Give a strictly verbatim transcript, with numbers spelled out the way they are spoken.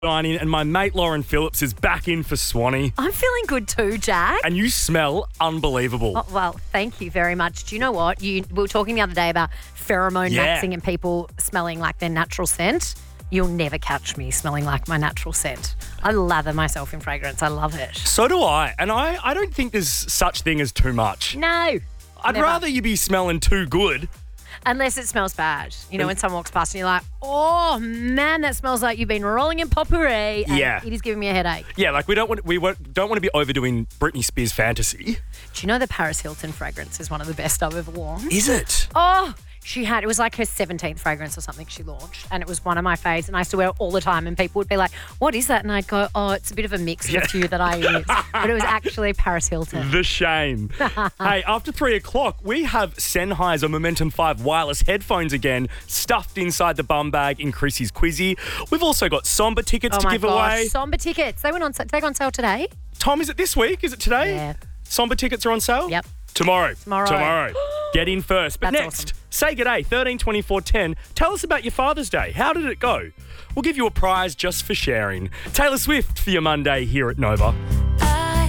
Dining, and my mate Lauren Phillips is back in for Swanee. I'm feeling good too, Jack. And you smell unbelievable. Oh, well, thank you very much. Do you know what? You we were talking the other day about pheromone Yeah. maxing and people smelling like their natural scent. You'll never catch me smelling like my natural scent. I lather myself in fragrance. I love it. So do I. And I, I don't think there's such thing as too much. No. I'd never. rather you be smelling too good. Unless it smells bad. You know, when someone walks past and you're like, oh, man, that smells like you've been rolling in potpourri. And Yeah. it is giving me a headache. Yeah, like we don't want we won't- don't want to be overdoing Britney Spears fantasy. Do you know the Paris Hilton fragrance is one of the best I've ever worn? Is it? Oh, she had, it was like her seventeenth fragrance or something she launched. And it was one of my faves. And I used to wear it all the time. And people would be like, what is that? And I'd go, oh, it's a bit of a mix of a few that I use. But it was actually Paris Hilton. The shame. Hey, after three o'clock, we have Sennheiser Momentum five wireless headphones again, stuffed inside the bum bag in Chrissy's Quizzy. We've also got Somber tickets Oh to my give gosh, away. Somber tickets. They went on, they go on sale today. Tom, is it this week? Is it today? Yeah. Somber tickets are on sale? Yep. Tomorrow. Tomorrow. Tomorrow. Get in first. But That's next, awesome. say g'day, thirteen twenty-four ten. Tell us about your Father's Day. How did it go? We'll give you a prize just for sharing. Taylor Swift for your Monday here at Nova.